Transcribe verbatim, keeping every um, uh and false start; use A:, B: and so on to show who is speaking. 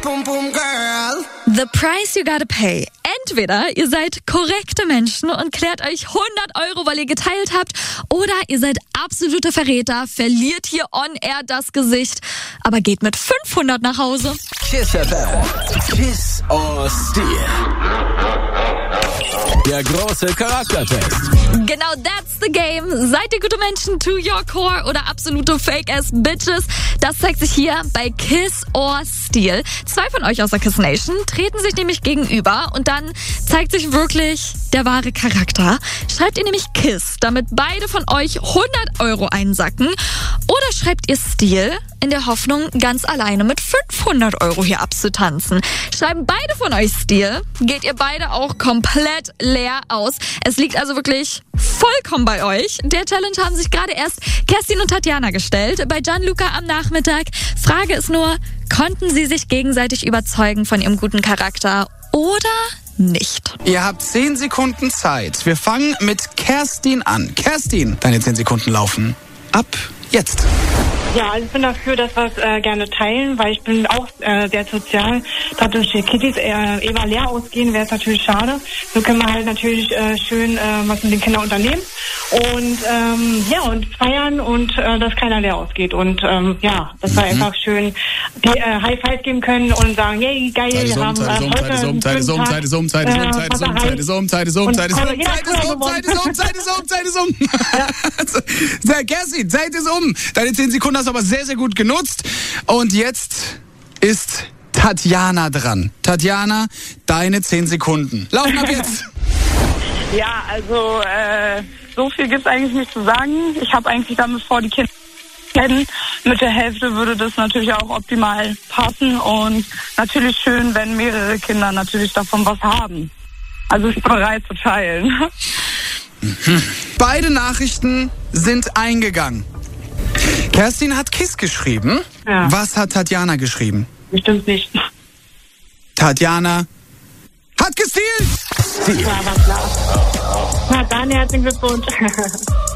A: Boom, boom, girl.
B: The price you gotta pay. Entweder ihr seid korrekte Menschen und klärt euch hundert Euro, weil ihr geteilt habt, oder ihr seid absolute Verräter, verliert hier on air das Gesicht, aber geht mit fünfhundert nach Hause.
C: Kiss F M. Kiss or Steal. Der große Charaktertest.
B: Genau, that's the game. Seid ihr gute Menschen to your core oder absolute Fake-ass-Bitches? Das zeigt sich hier bei Kiss or Steal. Zwei von euch aus der Kiss Nation treten sich nämlich gegenüber und dann zeigt sich wirklich der wahre Charakter. Schreibt ihr nämlich Kiss, damit beide von euch hundert Euro einsacken, oder schreibt ihr Steal in der Hoffnung, ganz alleine mit fünfhundert Euro hier abzutanzen. Schreiben beide von euch Steal, geht ihr beide auch komplett leer aus. Es liegt also wirklich vollkommen bei euch. Der Challenge haben sich gerade erst Kerstin und Tatjana gestellt, bei Gianluca am Nachmittag. Frage ist nur, konnten sie sich gegenseitig überzeugen von ihrem guten Charakter oder nicht?
A: Ihr habt zehn Sekunden Zeit. Wir fangen mit Kerstin an. Kerstin, deine zehn Sekunden laufen ab jetzt.
D: Ja, also ich bin dafür, dass wir es äh, gerne teilen, weil ich bin auch äh, sehr sozial. Da durch die Kittys äh, Eva leer ausgehen, wäre es natürlich schade. So können wir halt natürlich äh, schön äh, was mit den Kindern unternehmen und ähm, ja und feiern und äh, dass keiner leer ausgeht und ähm, ja, dass wir einfach schön die äh, High Five geben können und sagen, yay, geil, wir haben
A: Zeit ist um, Zeit ist um, Zeit ist um, Zeit ist um, Zeit ist um, Zeit ist um, Zeit ist um, Zeit ist um, Zeit ist um, Zeit ist um, Zeit ist um, Zeit ist um, Zeit ist um. Kerstin, Zeit ist um. Deine zehn Sekunden hast du aber sehr, sehr gut genutzt. Und jetzt ist Tatjana dran. Tatjana, deine zehn Sekunden. Laufen ab jetzt.
E: Ja, also äh, so viel gibt's eigentlich nicht zu sagen. Ich habe eigentlich damit vor, die Kinder kennen. Mit der Hälfte würde das natürlich auch optimal passen und natürlich schön, wenn mehrere Kinder natürlich davon was haben. Also ich bin bereit zu teilen.
A: Mhm. Beide Nachrichten sind eingegangen. Kerstin hat Kiss geschrieben.
D: Ja.
A: Was hat Tatjana geschrieben?
D: Bestimmt nicht.
A: Tatjana hat gestealt!
D: Ja, war klar. Na dann, herzlichen Glückwunsch.